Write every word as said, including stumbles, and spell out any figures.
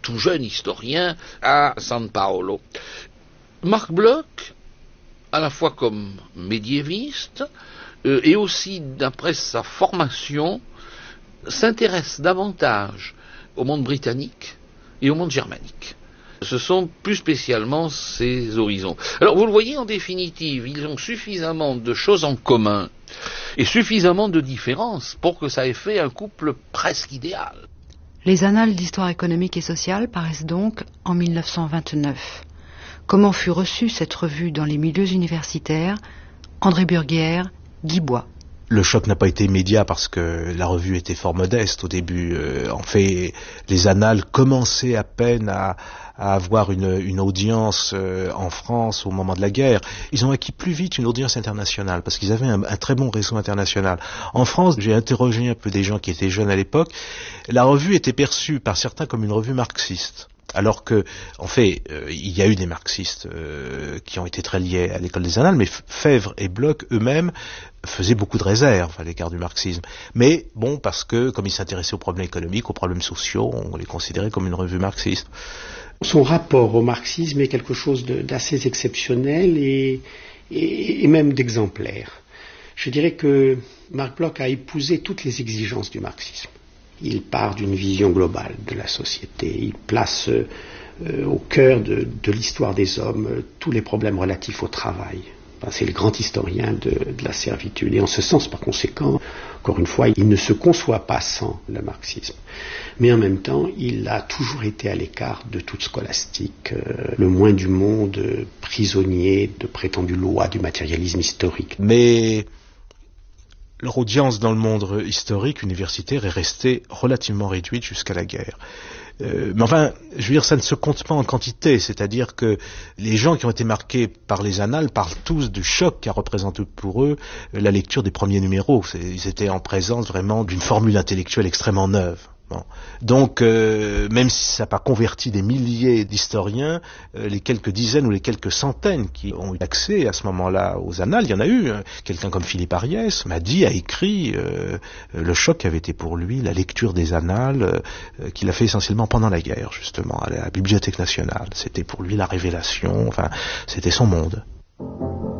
tout jeune historien à San Paolo. Marc Bloch, à la fois comme médiéviste euh, et aussi d'après sa formation, s'intéresse davantage au monde britannique et au monde germanique. Ce sont plus spécialement ces horizons. Alors vous le voyez, en définitive, ils ont suffisamment de choses en commun et suffisamment de différences pour que ça ait fait un couple presque idéal. Les annales d'histoire économique et sociale paraissent donc en mille neuf cent vingt-neuf. Comment fut reçue cette revue dans les milieux universitaires? André Burguière, Guy Bois. Le choc n'a pas été immédiat parce que la revue était fort modeste au début. Euh, en fait, les annales commençaient à peine à, à avoir une, une audience euh, en France au moment de la guerre. Ils ont acquis plus vite une audience internationale parce qu'ils avaient un, un très bon réseau international. En France, j'ai interrogé un peu des gens qui étaient jeunes à l'époque. La revue était perçue par certains comme une revue marxiste. Alors que, en fait, euh, il y a eu des marxistes euh, qui ont été très liés à l'école des annales, mais Fèvre et Bloch eux-mêmes faisaient beaucoup de réserves à l'égard du marxisme. Mais bon, parce que, comme ils s'intéressaient aux problèmes économiques, aux problèmes sociaux, on les considérait comme une revue marxiste. Son rapport au marxisme est quelque chose de, d'assez exceptionnel et, et, et même d'exemplaire. Je dirais que Marc Bloch a épousé toutes les exigences du marxisme. Il part d'une vision globale de la société, il place euh, au cœur de, de l'histoire des hommes euh, tous les problèmes relatifs au travail. Enfin, c'est le grand historien de, de la servitude. Et en ce sens, par conséquent, encore une fois, il ne se conçoit pas sans le marxisme. Mais en même temps, il a toujours été à l'écart de toute scolastique, euh, le moins du monde euh, prisonnier de prétendues lois du matérialisme historique. Mais leur audience dans le monde historique universitaire est restée relativement réduite jusqu'à la guerre. Euh, mais enfin, je veux dire, ça ne se compte pas en quantité, c'est-à-dire que les gens qui ont été marqués par les annales parlent tous du choc qu'a représenté pour eux la lecture des premiers numéros. C'est, ils étaient en présence vraiment d'une formule intellectuelle extrêmement neuve. Bon. Donc, euh, même si ça n'a pas converti des milliers d'historiens, euh, les quelques dizaines ou les quelques centaines qui ont eu accès à ce moment-là aux annales, il y en a eu. Hein. Quelqu'un comme Philippe Ariès m'a dit, a écrit euh, le choc avait été pour lui la lecture des annales euh, qu'il a fait essentiellement pendant la guerre, justement, à la Bibliothèque nationale. C'était pour lui la révélation, enfin, c'était son monde.